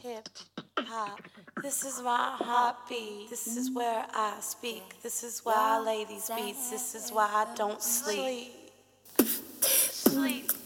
hip hop. This is my heartbeat. This is where I speak. This is why I lay these beats. This is why I don't sleep. Sleep.